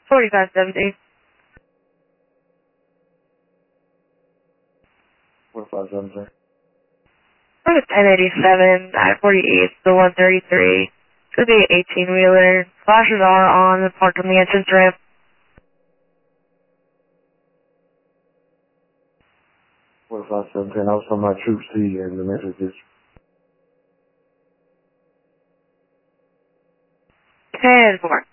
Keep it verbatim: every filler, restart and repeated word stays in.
forty-five seventy. forty-five seventy. For the ten eighty-seven, I forty-eight, the one thirty-three. Could be an eighteen-wheeler. Flashes are on, parked on the entrance ramp. forty-five seventeen. I was talking about Troop C and the messages. ten four.